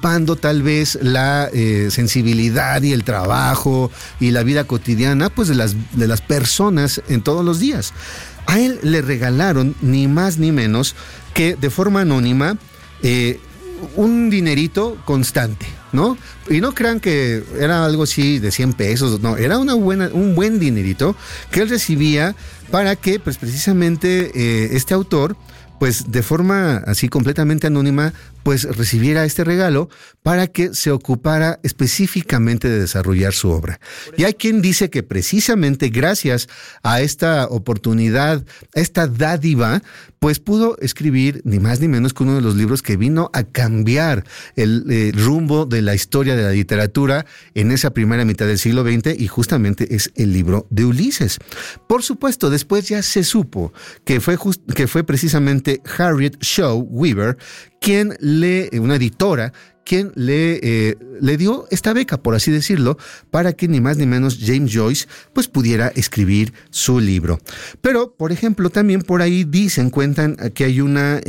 palpando tal vez la sensibilidad y el trabajo y la vida cotidiana pues de las personas en todos los días. A él le regalaron ni más ni menos que de forma anónima un dinerito constante, ¿no? Y no crean que era algo así de 100 pesos, no, era un buen dinerito que él recibía para que pues precisamente este autor pues de forma así completamente anónima, pues recibiera este regalo para que se ocupara específicamente de desarrollar su obra. Y hay quien dice que precisamente gracias a esta oportunidad, a esta dádiva, pues pudo escribir ni más ni menos que uno de los libros que vino a cambiar el rumbo de la historia de la literatura en esa primera mitad del siglo XX, y justamente es el libro de Ulises. Por supuesto, después ya se supo que fue precisamente Harriet Shaw Weaver una editora, quien le dio esta beca, por así decirlo, para que ni más ni menos James Joyce pues pudiera escribir su libro. Pero, por ejemplo, también por ahí cuentan que hay una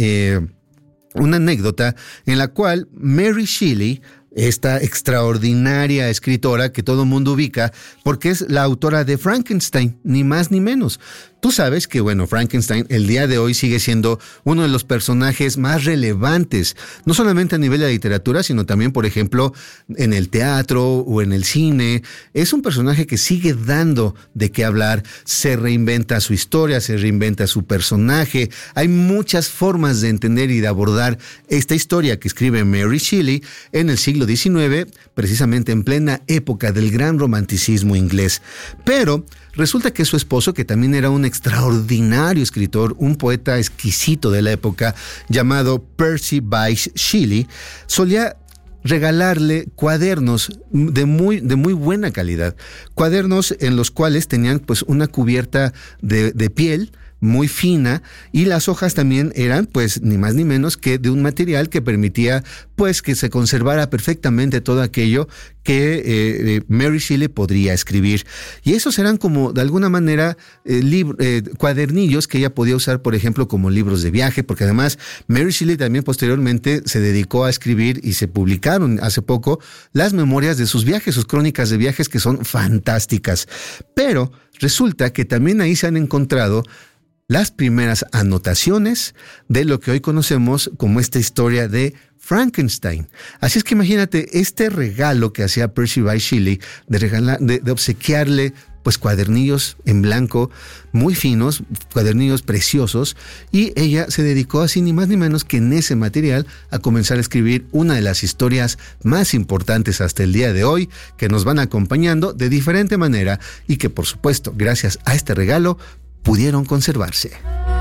anécdota en la cual Mary Shelley, esta extraordinaria escritora que todo el mundo ubica porque es la autora de Frankenstein, ni más ni menos. Tú sabes que, bueno, Frankenstein el día de hoy sigue siendo uno de los personajes más relevantes, no solamente a nivel de la literatura, sino también, por ejemplo, en el teatro o en el cine. Es un personaje que sigue dando de qué hablar, se reinventa su historia, se reinventa su personaje. Hay muchas formas de entender y de abordar esta historia que escribe Mary Shelley en el siglo XIX, precisamente en plena época del gran romanticismo inglés. Pero resulta que su esposo, que también era un extraordinario escritor, un poeta exquisito de la época, llamado Percy Bysshe Shelley, solía regalarle cuadernos de muy buena calidad, cuadernos en los cuales tenían pues una cubierta de piel muy fina, y las hojas también eran pues ni más ni menos que de un material que permitía pues que se conservara perfectamente todo aquello que Mary Shelley podría escribir. Y esos eran como de alguna manera cuadernillos que ella podía usar, por ejemplo, como libros de viaje, porque además Mary Shelley también posteriormente se dedicó a escribir y se publicaron hace poco las memorias de sus viajes, sus crónicas de viajes, que son fantásticas. Pero resulta que también ahí se han encontrado las primeras anotaciones de lo que hoy conocemos como esta historia de Frankenstein. Así es que imagínate este regalo que hacía Percy Bysshe Shelley de obsequiarle pues cuadernillos en blanco muy finos, cuadernillos preciosos, y ella se dedicó así ni más ni menos que en ese material a comenzar a escribir una de las historias más importantes hasta el día de hoy, que nos van acompañando de diferente manera y que por supuesto gracias a este regalo pudieron conservarse.